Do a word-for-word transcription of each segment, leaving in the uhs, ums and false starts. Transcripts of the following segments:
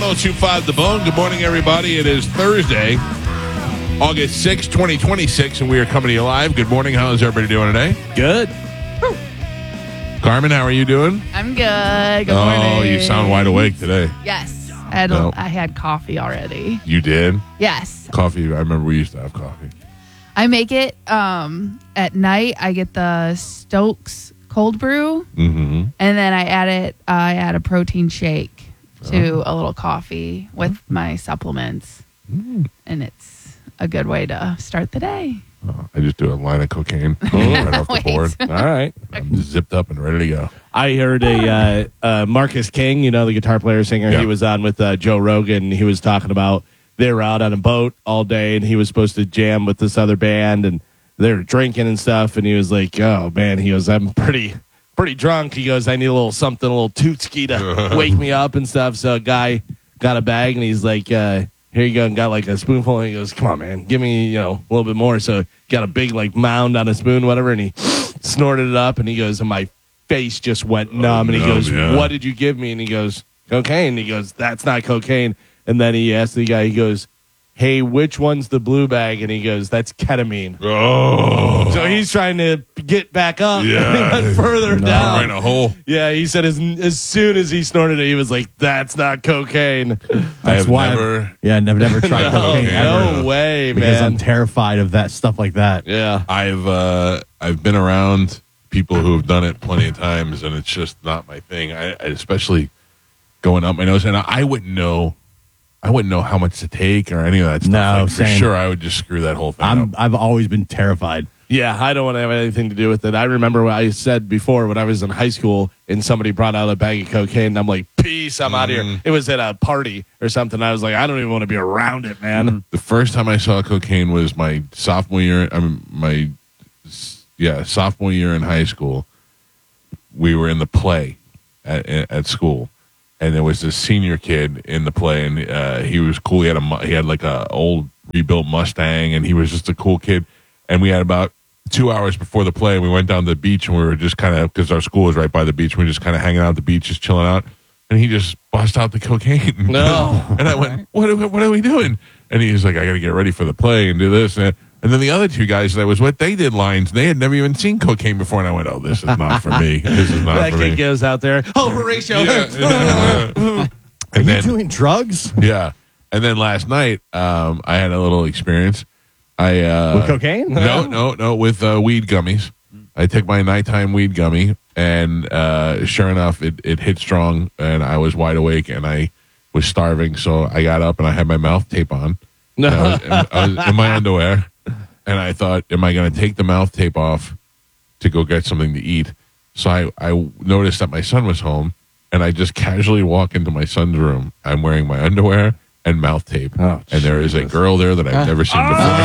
oh two five The Bone. Good morning, everybody. It is Thursday, August sixth, twenty twenty-six, and we are coming to you live. Good morning. How is everybody doing today? Good. Carmen, how are you doing? I'm good. Good oh, morning. you sound wide awake today. Yes. I had, No. I had coffee already. You did? Yes. Coffee. I remember we used to have coffee. I make it um, at night. I get the Stokes cold brew, Mm-hmm. and then I add it. I add a protein shake to a little coffee with my supplements, Mm. and it's a good way to start the day. Oh, I just do a line of cocaine right off the Wait. board. All right. I'm zipped up and ready to go. I heard a uh, uh, Marcus King, you know, the guitar player singer. Yeah. He was on with uh, Joe Rogan. He was talking about they were out on a boat all day, and he was supposed to jam with this other band, and they were drinking and stuff. And he was like, "Oh man," he goes, "I'm pretty, pretty drunk." He goes, "I need a little something, a little tootski to wake me up and stuff." So a guy got a bag, and he's like, uh, "Here you go," and got like a spoonful. And he goes, "Come on, man, give me, you know, a little bit more." So got a big like mound on a spoon, whatever, and he snorted it up, and he goes, and my face just went numb. And he numb, goes, yeah. "What did you give me?" And he goes, "Cocaine." And he goes, "That's not cocaine." And then he asked the guy, he goes, "Hey, which one's the blue bag?" And he goes, "That's ketamine." Oh. So he's trying to get back up. Yeah. And he went further Right down. in a hole. Yeah, he said as as soon as he snorted it, he was like, "That's not cocaine." I That's have why never... I've, yeah, I've never tried No, cocaine ever no way, because man. I'm terrified of that stuff like that. Yeah. I've uh, I've been around people who have done it plenty of times, and it's just not my thing. I, I especially going up my nose, and I, I wouldn't know, I wouldn't know how much to take or any of that stuff. No, like, for same. sure, I would just screw that whole thing I'm up. I've always been terrified. Yeah, I don't want to have anything to do with it. I remember what I said before when I was in high school and somebody brought out a bag of cocaine, and I'm like, "Peace, I'm out of here." It was at a party or something. I was like, I don't even want to be around it, man. The first time I saw cocaine was my sophomore year. I mean, my yeah sophomore year in high school. We were in the play at at school, and there was this senior kid in the play, and uh, he was cool. He had a mu- he had like a old rebuilt Mustang, and he was just a cool kid. And we had about two hours before the play, we went down to the beach, and we were just kind of, because our school was right by the beach, we were just kind of hanging out at the beach, just chilling out. And he just bust out the cocaine. No. And I went, what are, we, what are we doing? And he was like, I got to get ready for the play and do this. And, and then the other two guys that I was with, they did lines. They had never even seen cocaine before. And I went, oh, this is not for me. This is not That for kid me. goes out there. Oh, Horatio. Yeah. Are And you then, doing drugs yeah. And then last night, um, I had a little experience. I uh, with cocaine? No, no, no, with uh, weed gummies. I took my nighttime weed gummy, and uh, sure enough, it, it hit strong, and I was wide awake, and I was starving, so I got up, and I had my mouth tape on. No. I was, I was in my underwear, and I thought, am I going to take the mouth tape off to go get something to eat? So I, I noticed that my son was home, and I just casually walk into my son's room. I'm wearing my underwear and mouth tape, Oh, and there is a girl there that I've never seen before.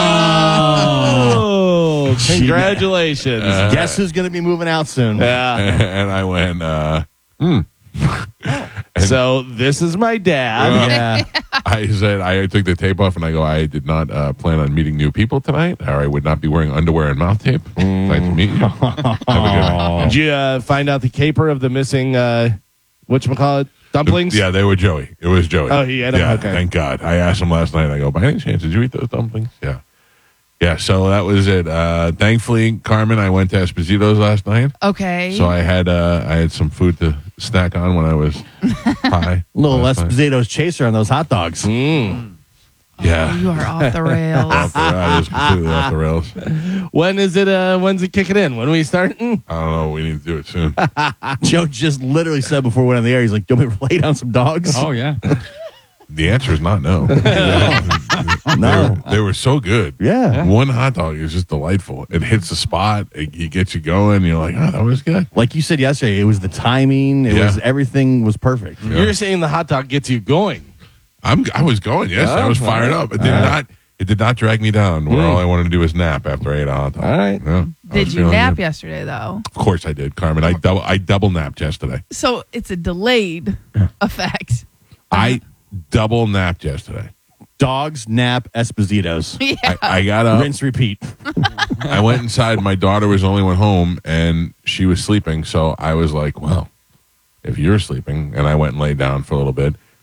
Oh, congratulations. Uh, Guess who's going to be moving out soon? yeah. And I went, uh, hmm. So this is my dad. Yeah. I said, I took the tape off, and I go, I did not uh, plan on meeting new people tonight, or I would not be wearing underwear and mouth tape. Nice to meet you. Have a good night. Did you uh, find out the caper of the missing, uh, whatchamacallit, dumplings? Yeah, they were Joey. It was Joey. Oh, he ate 'em? Yeah, Okay. thank God. I asked him last night. I go, by any chance, did you eat those dumplings? Yeah. Yeah, so that was it. Uh, thankfully, Carmen, I went to Esposito's last night, Okay. so I had uh, I had some food to snack on when I was high. Little last night. Esposito's chaser on those hot dogs. Mm. Yeah. You are off the rails. Off the, I was completely off the rails. When is it, uh, when's it kicking in? When are we starting? I don't know. We need to do it soon. Joe just literally said before we went on the air, he's like, "Do you want me to lay down some dogs?" Oh, yeah. The answer is not no. They No. were, they were so good. Yeah. One hot dog is just delightful. It hits the spot. It, it gets you going. You're like, oh, that was good. Like you said yesterday, it was the timing. It Yeah. was everything was perfect. Yeah. You're saying the hot dog gets you going. I'm. I was going. Yes, I Oh, was fired all up. It did not. It did not drag me down. Where all I wanted to do was nap after I ate a hot dog. All right. Yeah, I Did was you feeling nap good. yesterday, though? Of course I did, Carmen. I double. I double napped yesterday. So it's a delayed effect. I double napped yesterday. Dogs, nap, Espositos. Yeah. I, I got up. Rinse, repeat. I went inside. My daughter was the only one home, and she was sleeping. So I was like, well, if you're sleeping, and I went and laid down for a little bit.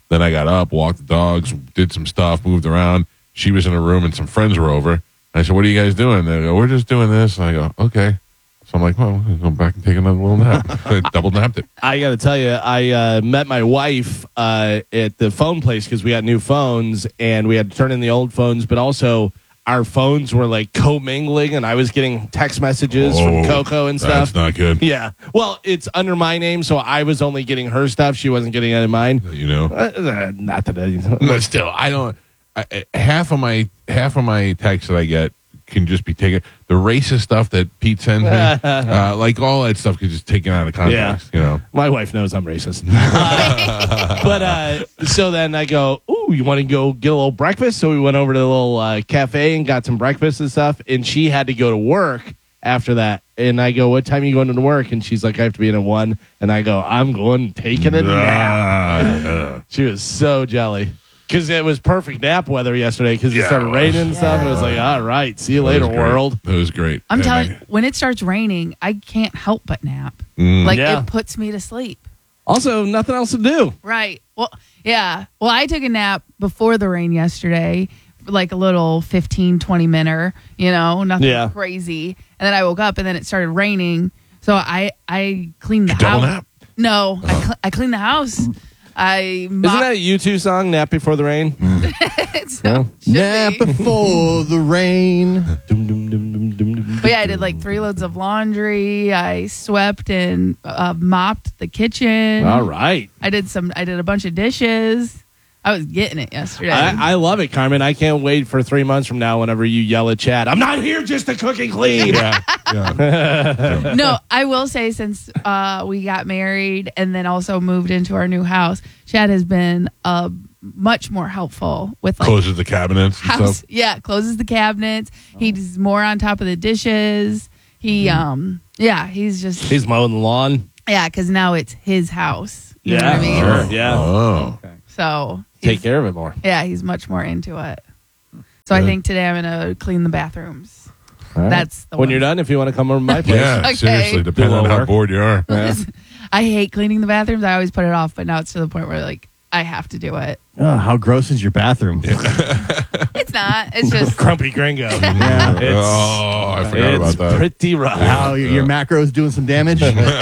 Then I got up, walked the dogs, did some stuff, moved around. She was in a room and some friends were over. I said, what are you guys doing? They go, we're just doing this. And I go, okay. So I'm like, well, I'm going to go back and take another little nap. I double napped it. I got to tell you, I uh, met my wife uh, at the phone place because we got new phones and we had to turn in the old phones, but also our phones were like commingling and I was getting text messages Oh, from Coco and stuff. That's not good. Yeah. Well, it's under my name, so I was only getting her stuff. She wasn't getting any of mine. You know? Uh, not that I... But still, I don't. I, I- half of my half of my texts that I get can just be taken. The racist stuff that Pete sends me, uh, like all that stuff, could just taken out of context. You know. My wife knows I'm racist. Uh, but uh, so then I go, ooh, you want to go get a little breakfast? So we went over to the little uh, cafe and got some breakfast and stuff. And she had to go to work after that. And I go, what time are you going to work? And she's like, I have to be in at one. And I go, I'm going taking a nap. Uh, She was so jelly. Because it was perfect nap weather yesterday because it Yeah, started it raining and was. stuff. And it was like, all right, see you that later, was great. world. That was great. I'm And telling I- you, when it starts raining, I can't help but nap. Mm. Like Yeah. it puts me to sleep. Also, nothing else to do. Right. Well, yeah. Well, I took a nap before the rain yesterday, like a little fifteen, twenty minute, you know, nothing Yeah. crazy. And then I woke up and then it started raining. So I I cleaned the Did you double house. nap? No, I, cl- I cleaned the house. I Isn't that a U two song, Nap Before the Rain? so, Nap before the rain. Dum, dum, dum, dum, dum, dum. But yeah, I did like three loads of laundry. I swept and uh, mopped the kitchen. All right. I did some. I did a bunch of dishes. I was getting it yesterday. I, I love it, Carmen. I can't wait for three months from now whenever you yell at Chad, I'm not here just to cook and clean. Yeah. yeah. No, I will say since uh, we got married and then also moved into our new house, Chad has been uh, much more helpful with like Closes the cabinets and house. stuff. Yeah, closes the cabinets. He's more on top of the dishes. He, um, yeah, he's just He's mowing the lawn. yeah, because now it's his house. You know Yeah, what I mean? sure. Yeah. Oh. So Take he's- care of it more. Yeah, he's much more into it. So I Good. think today I'm gonna clean the bathrooms. All right. That's the when one. you're done, if you want to come over to my place. Yeah. Okay. Seriously, Do a depending on little how work. bored you are. Yeah. I hate cleaning the bathrooms. I always put it off, but now it's to the point where like I have to do it. Oh, how gross is your bathroom? It's not. It's just Grumpy Gringo. Yeah. It's, oh, I forgot it's about that. pretty rough. How your, your macros doing some damage?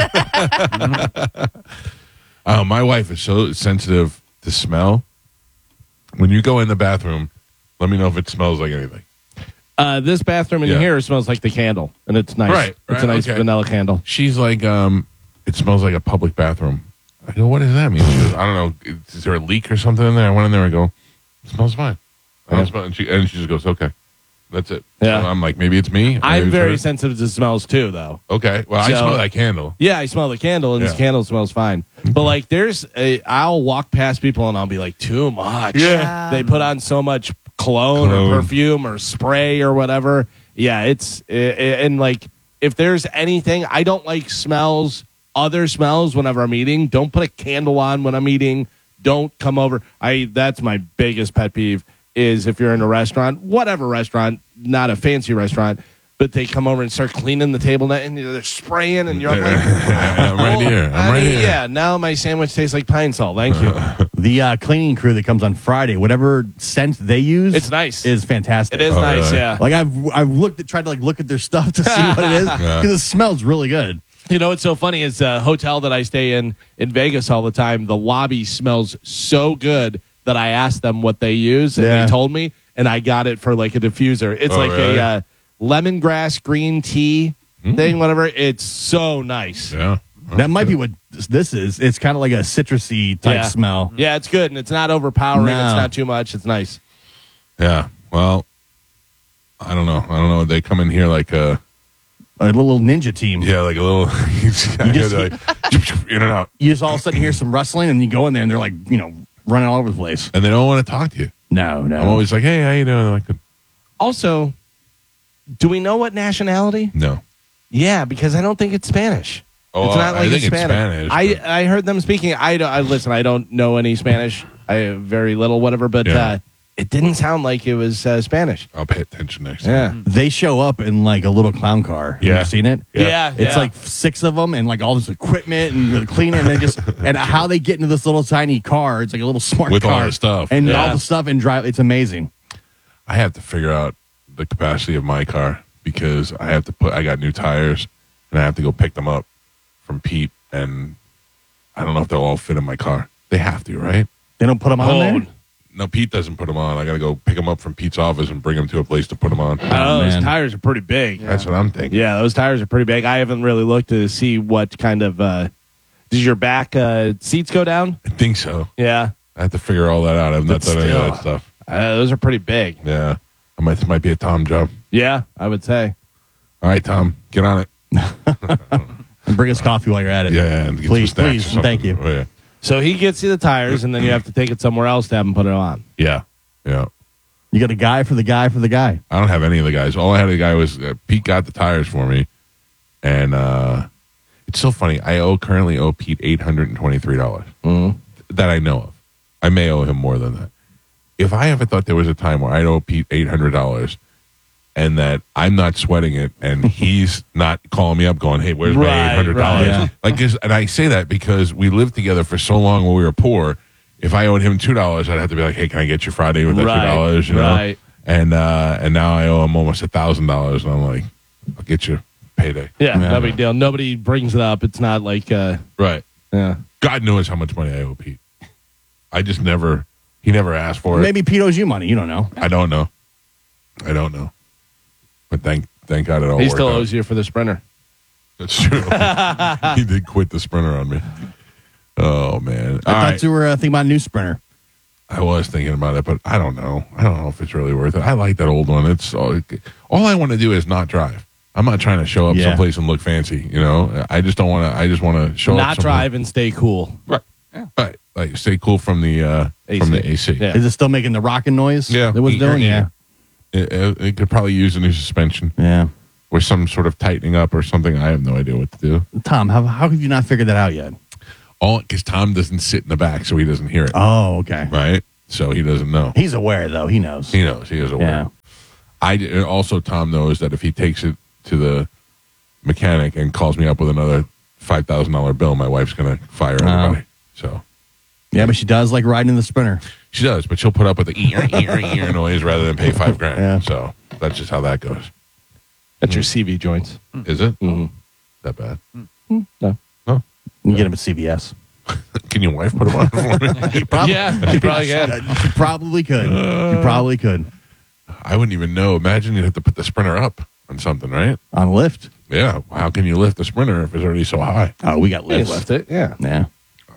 Oh, my wife is so sensitive to smell. When you go in the bathroom, let me know if it smells like anything. Uh, this bathroom in Yeah. here smells like the candle, and it's nice. Right, It's a right, nice okay. vanilla candle. She's like, um, it smells like a public bathroom. I go, what does that mean? She goes, I don't know. Is there a leak or something in there? I went in there and go, it smells fine. I don't Yeah. smell. And she, and she just goes, okay, that's it. Yeah. So I'm like, maybe it's me. I'm Maybe very it's her. sensitive to smells too, though. Okay. Well, I So- smell that candle. Yeah, I smell the candle, and this Yeah. candle smells fine. But like, there's a, I'll walk past people and I'll be like, too much. Yeah. They put on so much cologne, Cologne. or perfume or spray or whatever. Yeah, it's i- i- and like, if there's anything, I don't like smells. Other smells whenever I'm eating. Don't put a candle on when I'm eating. Don't come over. I that's my biggest pet peeve is if you're in a restaurant, whatever restaurant, not a fancy restaurant, but they come over and start cleaning the table and they're spraying and you're like, I'm right here. I'm I right mean, here. yeah, now my sandwich tastes like pine salt. Thank you. The uh, cleaning crew that comes on Friday, whatever scent they use, It's nice. is fantastic. It is Oh, nice, really? yeah. Like I've I've looked at tried to like look at their stuff to see what it is Yeah. because it smells really good. You know what's so funny is the hotel that I stay in in Vegas all the time, the lobby smells so good that I asked them what they use, and Yeah. they told me, and I got it for like a diffuser. It's Oh, like really? a uh, lemongrass green tea thing, whatever. It's so nice. Yeah. That might be what this- this is. It's kind of like a citrusy type Yeah. smell. Yeah, it's good, and it's not overpowering. No. It's not too much. It's nice. Yeah. Well, I don't know. I don't know. They come in here like a A little ninja team. yeah, like a little. you just- like, in and out, You just all of a sudden hear some rustling and you go in there and they're like, you know, running all over the place. and they don't want to talk to you. No, no. I'm always like, hey, how you doing? They're like, Also, do we know what nationality? no. Yeah, because I don't think it's Spanish. Oh, it's not I like think it's it's Spanish. Spanish, I but- I heard them speaking. I don't. I listen. I don't know any Spanish. I very little, whatever. But Yeah. uh, it didn't sound like it was uh, Spanish. I'll pay attention next time. Yeah. They show up in like a little clown car. Have Yeah. you seen it? Yeah. Yeah, It's yeah. like six of them and like all this equipment and the cleaning and they just and how they get into this little tiny car. It's like a little smart With all car the stuff. and Yeah. all the stuff and drive. It's amazing. I have to figure out the capacity of my car because I have to put. I got new tires, and I have to go pick them up from Pete, and I don't know if they'll all fit in my car. They have to, right? They don't put them on Oh, there. No, Pete doesn't put them on. I got to go pick them up from Pete's office and bring them to a place to put them on. I don't know, those man. tires are pretty big. That's what I'm thinking. Yeah, those tires are pretty big. I haven't really looked to see what kind of. Uh, does your back uh, seats go down? I think so. Yeah, I have to figure all that out. I've not But done any of still. that stuff. uh, those are pretty big. Yeah, I might. This might be a Tom job. Yeah, I would say. All right, Tom, get on it. And bring us coffee while you're at it. Yeah, and get Please, some snacks please, or something. thank you. Oh, yeah. So he gets you the tires, and then you have to take it somewhere else to have him put it on. yeah, yeah. You got a guy for the guy for the guy. I don't have any of the guys. All I had of the guy was uh, Pete got the tires for me, and uh, it's so funny. I owe currently owe Pete eight hundred and twenty three dollars Mm-hmm. that I know of. I may owe him more than that. If I ever thought there was a time where I'd owe Pete eight hundred dollars and that I'm not sweating it, and he's not calling me up going, "Hey, where's my Right, eight hundred dollars?" right, yeah. Like, 'cause- and I say that because we lived together for so long when we were poor. If I owed him two dollars, I'd have to be like, "Hey, can I get you Friday with that two Right, dollars?" You know. right. And uh, and now I owe him almost a thousand dollars, and I'm like, "I'll get you payday." Yeah, Yeah. no big deal. Nobody brings it up. It's not like, uh, Right. yeah. God knows how much money I owe Pete. I just never. He never asked for it. Maybe Pete owes you money. You don't know. I don't know. I don't know. But thank thank God it all He worked still out. owes you for the Sprinter. That's true. He did quit the Sprinter on me. Oh man! I All thought right. you were uh, thinking about a new Sprinter. I was thinking about it, but I don't know. I don't know if it's really worth it. I like that old one. It's all, all I want to do is not drive. I'm not trying to show up Yeah. someplace and look fancy. You know, I just don't want to. I just want to show up. Not somewhere- drive and stay cool. Right. Right. Like stay cool from the uh, A C. from the A C. Yeah. Is it still making the rocking noise? Yeah. It was Ear, doing. Yeah. ear. It, it, it could probably use a new suspension Yeah. or some sort of tightening up or something. I have no idea what to do. Tom, how how have you not figured that out yet? All because Tom doesn't sit in the back, so he doesn't hear it. Oh, okay. Right. So he doesn't know. He's aware though. He knows. He knows. He is aware. Yeah. I d- also Tom knows that if he takes it to the mechanic and calls me up with another five thousand dollar bill, my wife's gonna fire everybody. So Yeah, but she does like riding in the Sprinter. she does, but she'll put up with the ear ear ear noise rather than pay five grand. Yeah. So that's just how that goes. That's your C V joints. Is it Mhm. that bad? No. You can get him at C V S. Can your wife put them on for me? Probably, Yeah, you probably can. You probably could. You probably could I wouldn't even know. Imagine you'd have to put the Sprinter up on something, right? on lift. Yeah. How can you lift the Sprinter if it's already so high? Oh, we got You lifts. left it. Yeah. Yeah.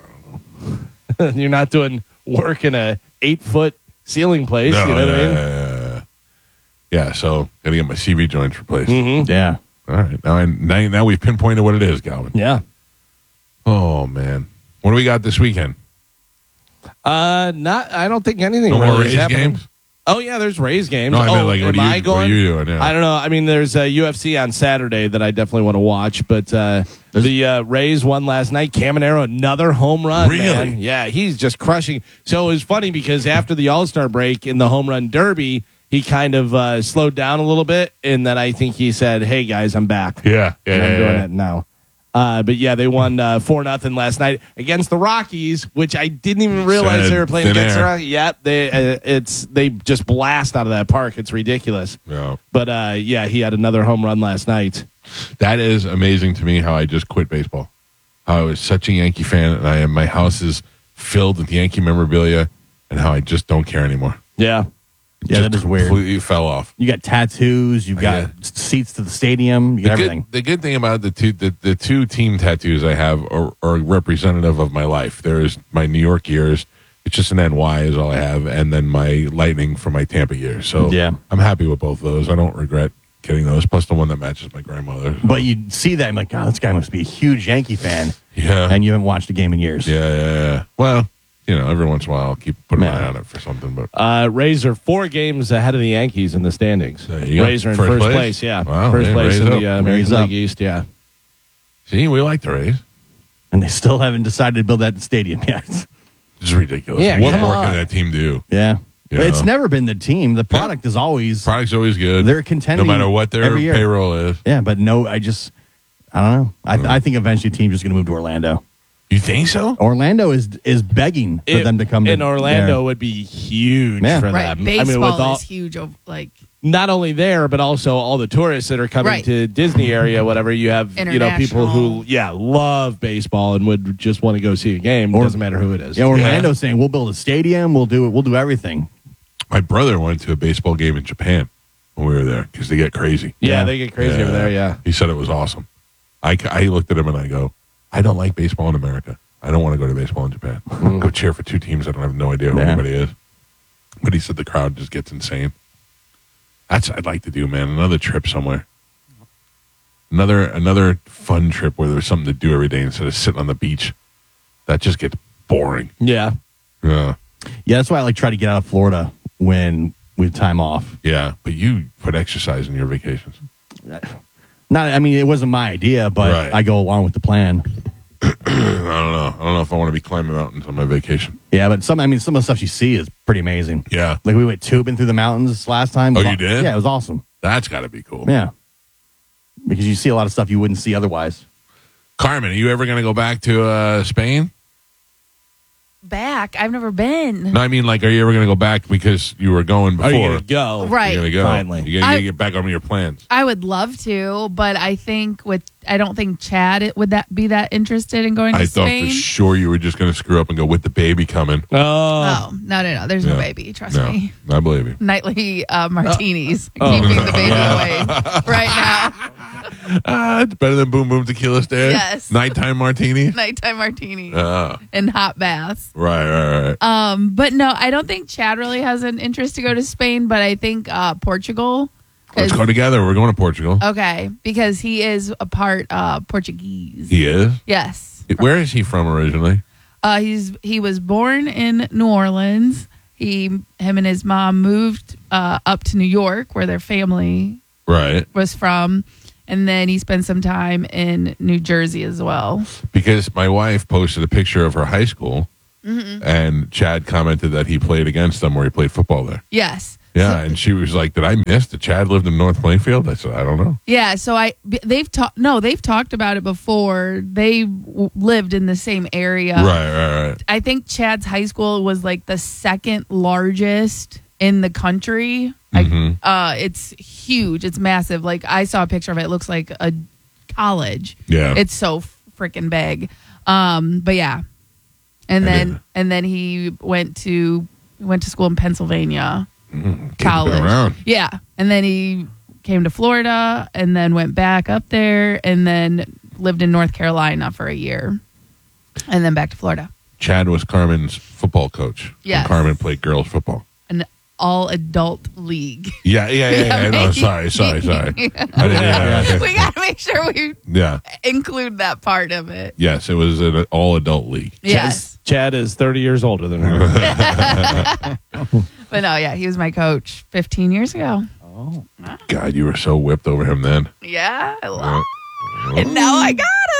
You're not doing work in a eight foot ceiling place. No, you know what I mean? yeah, yeah, so gotta get my C V joints replaced. Mm-hmm. Yeah. All right, now I now, now we've pinpointed what it is, Galvin. Yeah. Oh man, what do we got this weekend? Uh, not. I don't think anything. No really more is Rays happening. games? Oh yeah, there's Rays games. No, I oh, meant like am what are, you, I what are going? you doing? Yeah. I don't know. I mean, there's a U F C on Saturday that I definitely want to watch, but uh, the uh, Rays won last night. Caminero, another home run. Really? Man. Yeah, he's just crushing. So it was funny because after the All Star break in the home run derby, he kind of uh, slowed down a little bit, and then I think he said, "Hey guys, I'm back. Yeah, yeah, And I'm yeah, doing yeah. it now." Uh, but yeah, they won uh, four nothing last night against the Rockies, which I didn't even realize Said they were playing thin against the air. Rockies. Yep, they uh, it's they just blast out of that park. It's ridiculous. Yeah. But uh, yeah, he had another home run last night. That is amazing to me how I just quit baseball. How I was such a Yankee fan, and I am my house is filled with Yankee memorabilia, and how I just don't care anymore. Yeah, Yeah, Just that is weird. Completely fell off. You got tattoos. You've got Yeah. seats to the stadium. You The got good, everything. the good thing about the two the, the two team tattoos I have are, are representative of my life. There is my New York years. It's just an N Y is all I have, and then my Lightning from my Tampa years. So Yeah. I'm happy with both of those. I don't regret getting those. Plus the one that matches my grandmother. But you see that, I'm like, God, this guy must be a huge Yankee fan, yeah, and you haven't watched a game in years. yeah, yeah, yeah. Well, you know, every once in a while I'll keep putting my Yeah. eye on it for something. But uh, Rays are four games ahead of the Yankees in the standings. There you go. Rays are in First first, place? place? Yeah, Wow, first man, place Rays in up. the uh, Rays American up. League East. Yeah, see, we like the Rays. And they still haven't decided to build that stadium yet. This is ridiculous. Yeah, what come more on. can that team do? yeah. You But it's know? never been the team. The product is always Product's always good. they're contending. no matter what their every year. payroll is. Yeah, but no, I just I don't know. I, I think eventually teams just going to move to Orlando. You think so? Orlando is is begging for It- them to come to in Orlando there. would be huge Yeah. for Right. them. Baseball I mean, with all, is huge. Of, like not only there, but also all the tourists that are coming Right. to Disney area, whatever. You have, you know, people who, International. yeah, love baseball and would just want to go see a game. Or- Doesn't matter who it is. Yeah, Orlando's saying we'll build a stadium. We'll do it. We'll do everything. My brother went to a baseball game in Japan when we were there because they get crazy. Yeah, Yeah. they get crazy over there. Yeah. He said it was awesome. I, I looked at him and I go, I don't like baseball in America. I don't want to go to baseball in Japan. Go cheer for two teams. I don't have no idea who Yeah. anybody is. But he said the crowd just gets insane. That's what I'd like to do, man. Another trip somewhere. Another another fun trip where there's something to do every day instead of sitting on the beach. That just gets boring. Yeah. Yeah. Yeah, that's why I like try to get out of Florida when we have time off. Yeah. But you put exercise in your vacations. Not, I mean, it wasn't my idea, but Right. I go along with the plan. I don't know. I don't know if I want to be climbing mountains on my vacation. Yeah, but some, I mean, some of the stuff you see is pretty amazing. Yeah. Like we went tubing through the mountains last time. Oh, It was you aw- did? Yeah, it was awesome. That's got to be cool. Yeah, because you see a lot of stuff you wouldn't see otherwise. Carmen, are you ever going to go back to uh, Spain? back. I've never been. No, I mean, like, are you ever going to go back because you were going before? Are you going to go? Right. You're going to go. Finally. You got I- to get back on your plans. I would love to, but I think with I don't think Chad it, would that be that interested in going to I thought Spain. for sure you were just going to screw up and go with the baby coming. Oh. Oh no no no! There's no Yeah. baby. Trust No, me. I believe you. Nightly uh, martinis, Oh. keeping the baby away right now. Ah, it's better than Boom Boom Tequila Stand. Yes. Nighttime martini. Nighttime martinis Ah, and hot baths. right, right, right. Um, but no, I don't think Chad really has an interest to go to Spain. But I think uh, Portugal. Let's 'cause- go together. We're going to Portugal. Okay, because he is a part uh, Portuguese. He is. Yes. Where is he from originally? Uh, he's he was born in New Orleans. He him and his mom moved uh, up to New York, where their family Right. was from, and then he spent some time in New Jersey as well. Because my wife posted a picture of her high school, Mm-hmm. and Chad commented that he played against them, where he played football there. Yes. Yeah, and she was like, "Did I miss that Chad lived in North Plainfield?" I said, "I don't know." Yeah. So I b- they've talked. No, they've talked about it before. They w- lived in the same area. Right, right, right. I think Chad's high school was like the second largest in the country. Like, Mhm. uh, it's huge. It's massive. Like I saw a picture of it. It looks like a college. Yeah. It's so freaking big. Um, but yeah. And I then didn't- and then he went to went to school in Pennsylvania. Kid's been College. around. Yeah. And then he came to Florida and then went back up there and then lived in North Carolina for a year. And then back to Florida. Chad was Carmen's football coach. Yes. And Carmen played girls football. An all adult league. Yeah, yeah, yeah. yeah. No, sorry, sorry, sorry. I didn't, yeah, We got to make sure we yeah. include that part of it. Yes, it was an all adult league. Yes. Chad is thirty years older than her. But no, yeah, he was my coach fifteen years ago. God, you were so whipped over him then. Yeah, I love Uh, And now I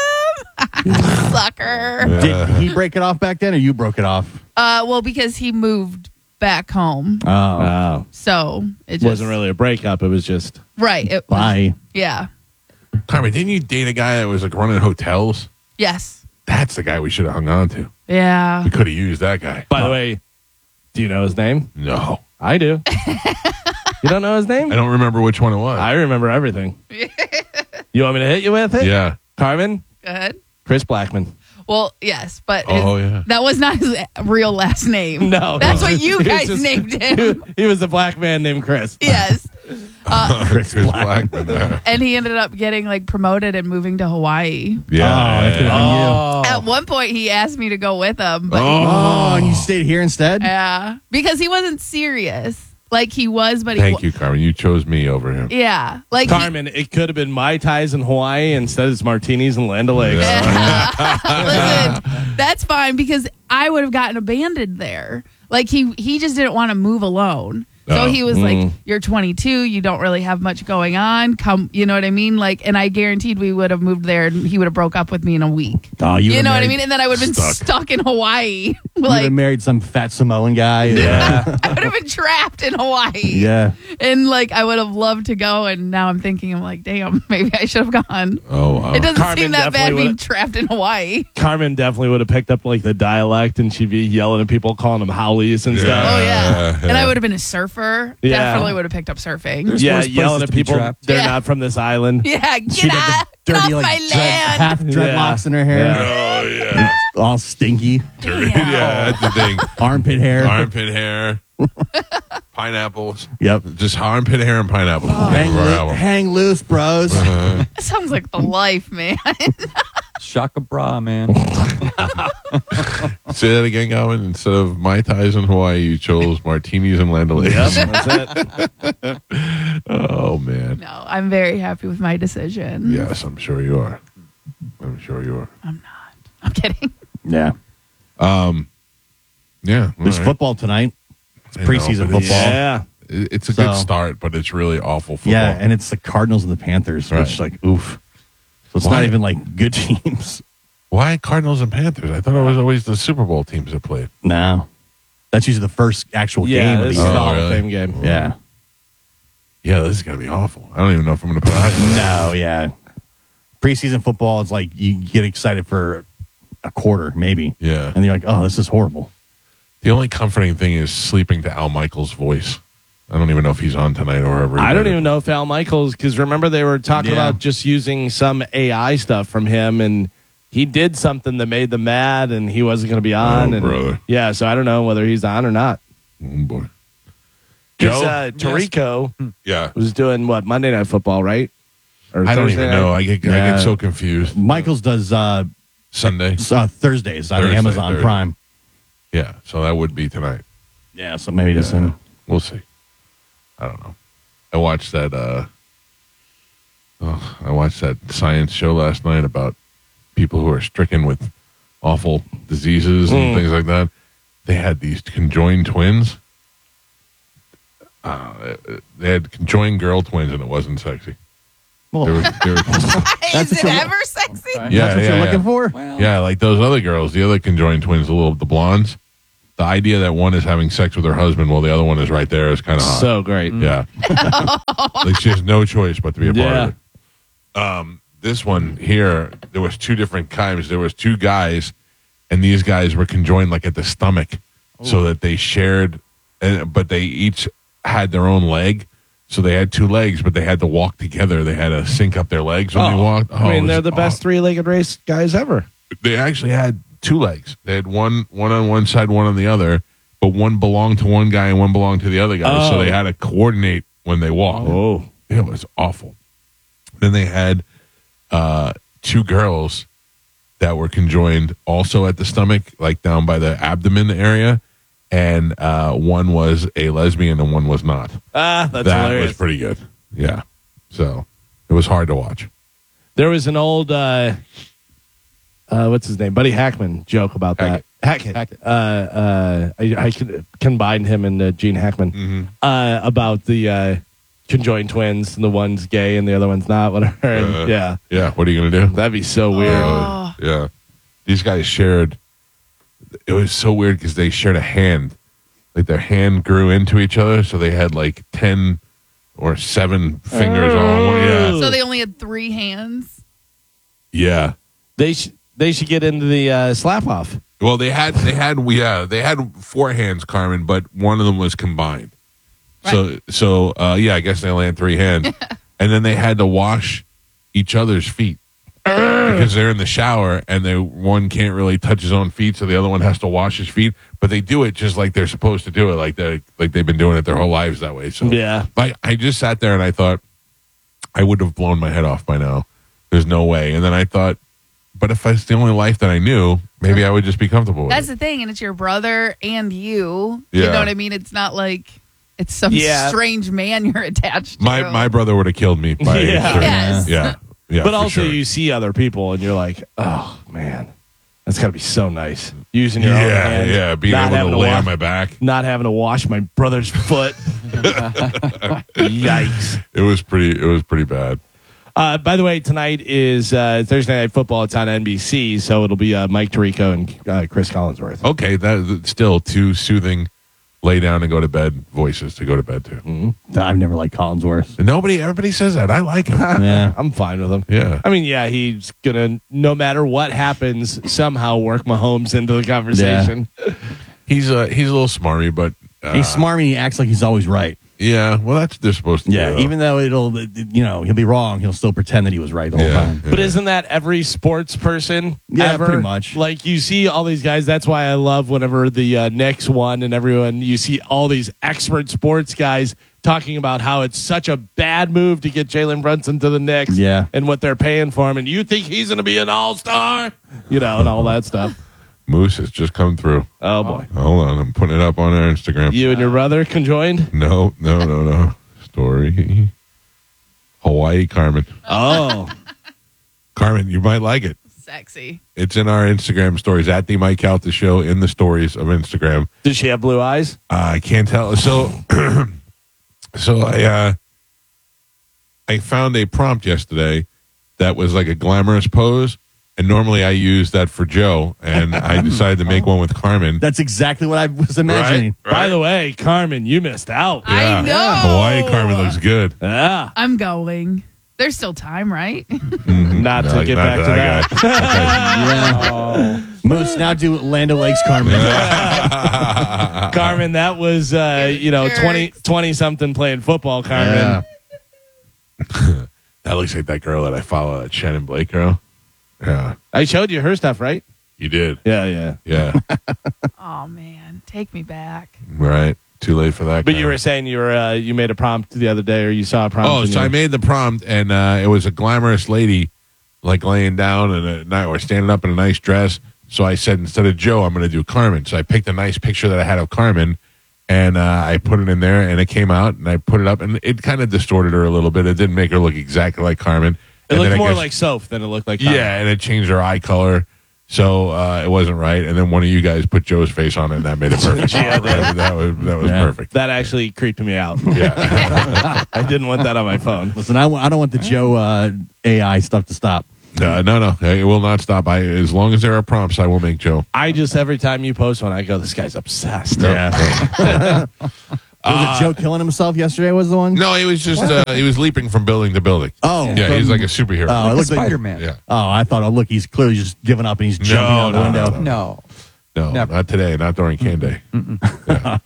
got him. Sucker. Did he break it off back then, or you broke it off? Uh, well, because he moved back home. Oh, Wow. So it It just wasn't really a breakup. It was just. right. It was, bye. yeah. Carmen, didn't you date a guy that was like running hotels? Yes. That's the guy we should have hung on to. Yeah. We could have used that guy. By the way, do you know his name? No. I do. You don't know his name? I don't remember which one it was. I remember everything. You want me to hit you with it? yeah. Carmen? Go ahead. Chris Blackman. Well, yes, but his- Oh, yeah. that was not his real last name. No. That's no. what you He was guys just- named He, him. he was a black man named Chris. Yes. Chris Blackman. there. And he ended up getting like promoted and moving to Hawaii. Yeah. Oh, that could've been Oh. At one point, he asked me to go with him, but Oh, and you stayed here instead? yeah, because he wasn't serious. Like he was, but he Thank wa- you, Carmen. You chose me over him. Yeah, like he- Carmen, it could have been Mai Tais in Hawaii. Instead, it's martinis in Land O'Lakes. Listen, that's fine because I would have gotten abandoned there. Like he he just didn't want to move alone. So Oh. he was like, "You're twenty-two. You don't really have much going on. Come, you know what I mean? Like, and I guaranteed we would have moved there, and he would have broke up with me in a week. Oh, You, would've know what I married- mean? And then I would have been Stuck. stuck, in Hawaii. You would like, have married some fat Samoan guy. Yeah. I would have been trapped in Hawaii. Yeah. And like, I would have loved to go, and now I'm thinking, I'm like, damn, maybe I should have gone. Oh, wow. It doesn't Carmen seem that bad definitely being would've- trapped in Hawaii. Carmen definitely would have picked up like the dialect, and she'd be yelling at people, calling them howlies and Yeah. stuff. Oh yeah. yeah. And I would have been a surfer. Yeah. Definitely would have picked up surfing. There's Yeah, worse yelling places at to be people. trapped. They're Yeah. not from this island. Yeah, get She'd have out, the get dirty, off like, my dread- land. half dreadlocks in her hair. Yeah. Oh, yeah. All stinky. Dirty. Yeah, that's the thing. Armpit hair. Armpit hair, pineapples. Yep. Just armpit hair and pineapples. Oh. Hang, Our loo- album. hang loose, bros. Uh, That sounds like the life, man. Shaka bra, man. say that again, Gowan. Instead of Mai Tais in Hawaii, you chose martinis and Land O'Lakes. Yep, that's it. Oh, man. No, I'm very happy with my decision. Yes, I'm sure you are. I'm sure you are. I'm not. I'm kidding. Yeah. Yeah. all There's right. football tonight. It's I know, preseason but football. Yeah. It- It's a So- good start, but it's really awful football. Yeah, and it's the Cardinals and the Panthers, Right. which like oof. So it's Why? not even like good teams. Why Cardinals and Panthers? I thought it was always the Super Bowl teams that played. No. That's usually the first actual Yeah, game of this the is year. the Hall really? of Fame game. Yeah. Yeah, this is going to be awful. I don't even know if I'm going to put on. No, yeah. Preseason football is like you get excited for a quarter, maybe. Yeah. And you're like, oh, this is horrible. The only comforting thing is sleeping to Al Michaels' voice. I don't even know if he's on tonight or wherever. he I don't did it. even know if Al Michaels, because remember they were talking Yeah. about just using some A I stuff from him, and he did something that made them mad, and he wasn't going to be on. Oh, and brother. Yeah, so I don't know whether he's on or not. Oh, boy. Because Joe? uh, Tarico Yeah. was doing what, Monday Night Football, right? Or I don't Thursday even night? know. I get I Yeah. get so confused. Michaels does uh, Sunday. uh Thursdays on Thursday, Amazon Thursday. Prime. Yeah. So that would be tonight. Yeah, so maybe just Yeah. him. We'll see. I don't know. I watched that. Uh, oh, I watched that science show last night about people who are stricken with awful diseases and Mm. things like that. They had these conjoined twins. Uh, they had conjoined girl twins, and it wasn't sexy. Well, They were, they were, Is That's it what you're- ever sexy? yeah, that's what yeah, you're yeah. looking for? Well, Yeah, like those other girls, the other conjoined twins, the little the blondes. The idea that one is having sex with her husband while the other one is right there is kind of hot. So great. Yeah. Like she has no choice but to be a part Yeah. of it. Um, this one here, there was two different kinds. There was two guys, and these guys were conjoined like at the stomach, so that they shared, and but they each had their own leg. So they had two legs, but they had to walk together. They had to sync up their legs when they walked. I Oh, it mean, was they're the best awesome. three-legged race guys ever. They actually had two legs. They had one one on one side, one on the other, but one belonged to one guy and one belonged to the other guy. So Oh. they had to coordinate when they walked. Oh. It was awful. Then they had uh, two girls that were conjoined also at the stomach, like down by the abdomen area. And uh, one was a lesbian and one was not. Ah, that's that hilarious. was pretty good. Yeah. So it was hard to watch. There was an old, uh, uh, what's his name? Buddy Hackman joke about that. Hackett. Hackett. Uh, uh, I, I could combine him and uh, Gene Hackman Mm-hmm. uh, about the uh, conjoined twins, and the one's gay and the other one's not. Whatever. And, Uh, yeah, Yeah. What are you going to do? that'd be so weird. Oh. Yeah. These guys shared. It was so weird because they shared a hand. Like their hand grew into each other, so they had like ten or seven fingers all in one. Yeah. So they only had three hands. Yeah. They sh- they should get into the uh, slap off. Well, they had they had yeah they had four hands, Carmen, but one of them was combined. So so uh, yeah, I guess they only had three hands, and then they had to wash each other's feet because they're in the shower, and they one can't really touch his own feet, so the other one has to wash his feet. But they do it just like they're supposed to do it, like they like they've been doing it their whole lives that way. So Yeah. I I just sat there and I thought I would have blown my head off by now. There's no way. And then I thought, but if it's the only life that I knew, maybe I would just be comfortable with That's it. the thing, and it's your brother and you. You Yeah. know what I mean? It's not like it's some Yeah. strange man you're attached to. My my brother would have killed me by age Yeah. thirty. Yes. Yeah. Yeah. But for also, sure. you see other people, and you're like, oh man, that's got to be so nice using your own Yeah, hand, yeah. Being not able having to lay wash, on my back. not having to wash my brother's foot. Yikes. It was pretty. It was pretty bad. Uh, by the way, tonight is uh, Thursday Night Football. It's on N B C, so it'll be uh, Mike Tirico and uh, Chris Collinsworth. Okay, that's still two soothing, lay down and go to bed voices to go to bed to. Mm-hmm. I've never liked Collinsworth. And nobody, everybody says that. I like him. Yeah. I'm fine with him. Yeah. I mean, yeah, he's gonna, no matter what happens, somehow work Mahomes into the conversation. He's uh, he's a little smarmy, but uh, He's smarmy. He acts like he's always right. yeah. Well, that's what they're supposed to Yeah, do. even though it'll, you know, he'll be wrong, he'll still pretend that he was right the whole Yeah. time. But isn't that every sports person? Yeah, ever? pretty much. Like you see all these guys. That's why I love whenever the uh, Knicks won and everyone. You see all these expert sports guys talking about how it's such a bad move to get Jalen Brunson to the Knicks. Yeah. and what they're paying for him, and you think he's going to be an all star? You know, and all that stuff. Moose has just come through. Oh boy, Hold on, I'm putting it up on our Instagram. you and your brother conjoined. No, no, no, no. Story. Hawaii Carmen. Oh, Carmen, you might like it. Sexy. It's in our Instagram stories at the Mike Calta Show in the stories of Instagram. did she have blue eyes? Uh, I can't tell. So, so I uh, I found a prompt yesterday that was like a glamorous pose, and normally I use that for Joe, and I decided to make one with Carmen. That's exactly what I was imagining. Right? By the way, Carmen, you missed out. I know. Hawaii Carmen looks good. Yeah, I'm going. There's still time, right? not to No, get not back to that that. Yeah. Moose, now do Land O'Lakes Carmen. Carmen, that was uh, you know Jerks. twenty, twenty something playing football. Carmen, Yeah. That looks like that girl that I follow, that Shannon Blake girl. Yeah, I showed you her stuff, right? you did. Yeah, yeah. Yeah, Oh man, take me back. right. Too late for that. But you Carmen. were saying you were uh, you made a prompt the other day, or you saw a prompt. Oh, and so you- I made the prompt, and uh, it was a glamorous lady, like laying down and a night or standing up in a nice dress. So I said, instead of Joe, I'm going to do Carmen. So I picked a nice picture that I had of Carmen, and uh, I put it in there, and it came out, and I put it up, and it kind of distorted her a little bit. It didn't make her look exactly like Carmen. It And looked then I more guess- like Soph than it looked like. Carmen. yeah, and it changed her eye color. So uh, it wasn't right, and then one of you guys put Joe's face on it, and that made it perfect. Yeah, that, that was that was Yeah. perfect. That actually creeped me out. Yeah, I didn't want that on my phone. Listen, I, w- I don't want the Joe uh, A I stuff to stop. uh, no, no, it will not stop. I as long as there are prompts, I will make Joe. I just every time you post one, I go, "This guy's obsessed." Yeah. Was it Joe killing himself yesterday was the one? No, he was just uh, he was leaping from building to building. Oh. yeah, he's like a superhero. Oh, it Like looks like- Spider-Man. yeah, Oh, I thought, oh, look, he's clearly just giving up and he's jumping No, out the no, window. no, No. no, Never. not today, not during Can Day. Yeah.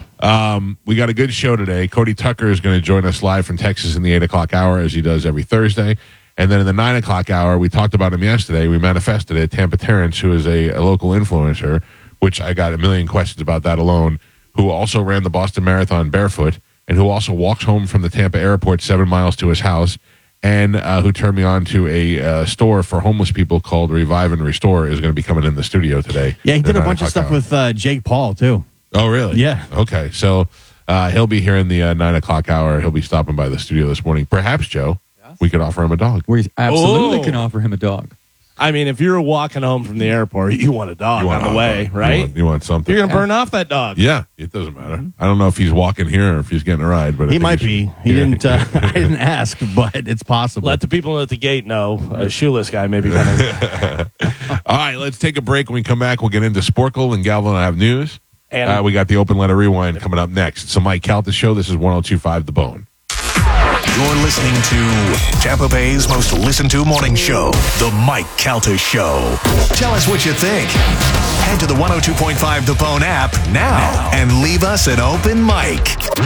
Um, we got a good show today. Cody Tucker is going to join us live from Texas in the eight o'clock hour, as he does every Thursday. And then in the nine o'clock hour, we talked about him yesterday. We manifested it. Tampa Terrence, who is a, a local influencer, which I got a million questions about that alone, who also ran the Boston Marathon barefoot and who also walks home from the Tampa airport seven miles to his house, and uh, who turned me on to a uh, store for homeless people called Revive and Restore, is going to be coming in the studio today. Yeah, he at did a nine bunch of o'clock stuff hour. with uh, Jake Paul, too. Oh, really? Yeah. Okay. So uh, he'll be here in the uh, nine o'clock hour. He'll be stopping by the studio this morning. Perhaps, Joe, we could offer him a dog. We absolutely Oh. can offer him a dog. I mean, if you're walking home from the airport, you want a dog You want on a the way, dog. right? You want, you want something. You're gonna burn off that dog. Yeah, it doesn't matter. I don't know if he's walking here or if he's getting a ride, but I He think might he's- be. He Yeah. didn't. Uh, I didn't ask, but it's possible. Let the people at the gate know a shoeless guy may be coming. All right, let's take a break. When we come back, we'll get into Sporkle and Galvin will have news. And- uh, we got the open letter rewind coming up next. It's the Mike Calta Show. This is one oh two point five The Bone. You're listening to Tampa Bay's most listened to morning show, The Mike Calta Show. Tell us what you think. Head to the one oh two point five The Bone app now and leave us an open mic.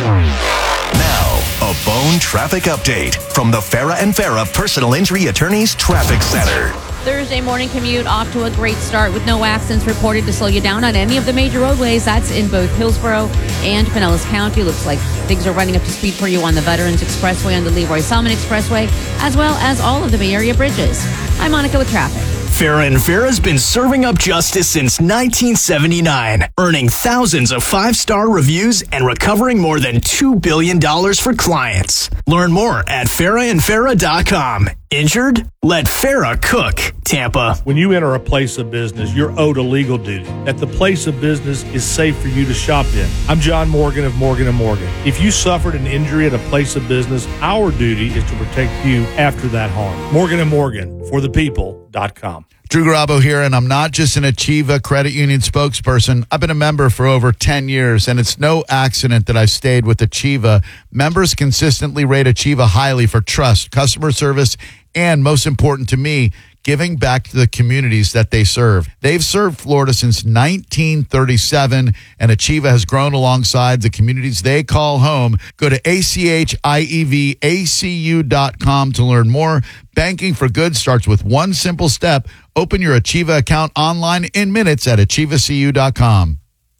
Now, a Bone traffic update from the Farah and Farah Personal Injury Attorneys Traffic Center. Thursday morning commute off to a great start with no accidents reported to slow you down on any of the major roadways. That's in both Hillsborough and Pinellas County. Looks like things are running up to speed for you on the Veterans Expressway, on the Leroy Salmon Expressway, as well as all of the Bay Area bridges. I'm Monica with traffic. Farah and Farah's been serving up justice since nineteen seventy-nine, earning thousands of five-star reviews and recovering more than two billion dollars for clients. Learn more at farah and farah dot com. Injured? Let Farah cook, Tampa. When you enter a place of business, you're owed a legal duty that the place of business is safe for you to shop in. I'm John Morgan of Morgan and Morgan. If you suffered an injury at a place of business, our duty is to protect you after that harm. Morgan and Morgan, for the people dot com. Drew Garabo here, and I'm not just an Achieva Credit Union spokesperson. I've been a member for over ten years, and it's no accident that I've stayed with Achieva. Members consistently rate Achieva highly for trust, customer service, and most important to me, giving back to the communities that they serve. They've served Florida since nineteen thirty-seven, and Achieva has grown alongside the communities they call home. Go to A C H I E V A C U dot com to learn more. Banking for good starts with one simple step. Open your Achieva account online in minutes at Achieva C U dot com.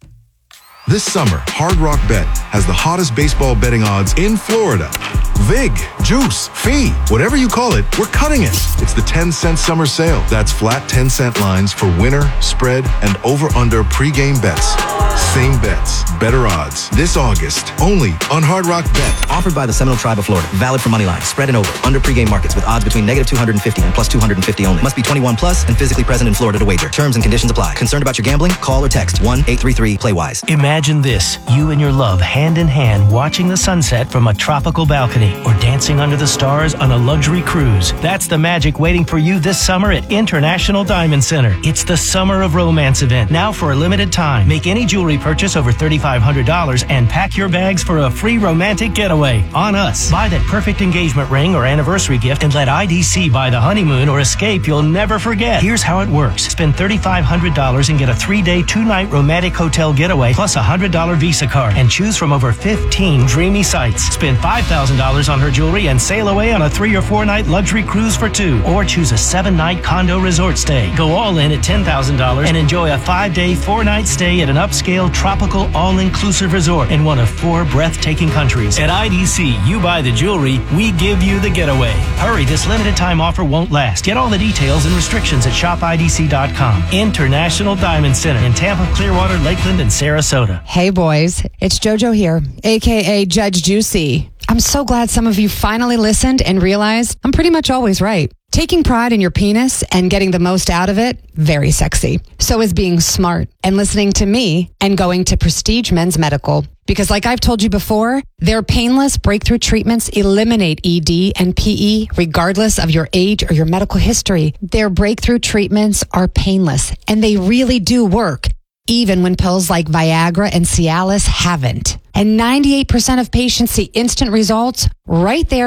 This summer, Hard Rock Bet has the hottest baseball betting odds in Florida. Vig, Juice, Fee, whatever you call it, we're cutting it. It's the ten cent summer sale. That's flat ten cent lines for winner, spread, and over-under pregame bets. Same bets, better odds. This August, only on Hard Rock Bet. Offered by the Seminole Tribe of Florida. Valid for money line, spread, and over. Under pregame markets with odds between negative two hundred fifty and plus two hundred fifty only. Must be twenty-one plus and physically present in Florida to wager. Terms and conditions apply. Concerned about your gambling? Call or text one eight three three play wise. Imagine this. You and your love hand in hand watching the sunset from a tropical balcony or dancing under the stars on a luxury cruise. That's the magic waiting for you this summer at International Diamond Center. It's the Summer of Romance event. Now for a limited time. Make any jewelry purchase over thirty-five hundred dollars and pack your bags for a free romantic getaway on us. Buy that perfect engagement ring or anniversary gift and let I D C buy the honeymoon or escape you'll never forget. Here's how it works. Spend thirty-five hundred dollars and get a three-day, two-night romantic hotel getaway plus a one hundred dollars Visa card and choose from over fifteen dreamy sites. Spend five thousand dollars on her jewelry and sail away on a three or four-night luxury cruise for two, or choose a seven-night condo resort stay. Go all in at ten thousand dollars and enjoy a five-day, four-night stay at an upscale, tropical, all-inclusive resort in one of four breathtaking countries. At I D C, you buy the jewelry, we give you the getaway. Hurry, this limited time offer won't last. Get all the details and restrictions at shop I D C dot com. International Diamond Center in Tampa, Clearwater, Lakeland, and Sarasota. Hey boys, it's JoJo here, aka Judge Juicy. I'm so glad some of you finally listened and realized I'm pretty much always right. Taking pride in your penis and getting the most out of it, very sexy. So is being smart and listening to me and going to Prestige Men's Medical. Because like I've told you before, their painless breakthrough treatments eliminate E D and P E regardless of your age or your medical history. Their breakthrough treatments are painless and they really do work, even when pills like Viagra and Cialis haven't. And ninety-eight percent of patients see instant results right there